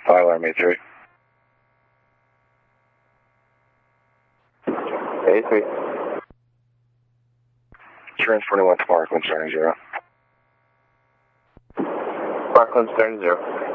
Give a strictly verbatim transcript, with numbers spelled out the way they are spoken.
Fire alarm A three. A three. Transporting one to Parkland, starting zero. Parkland, starting zero.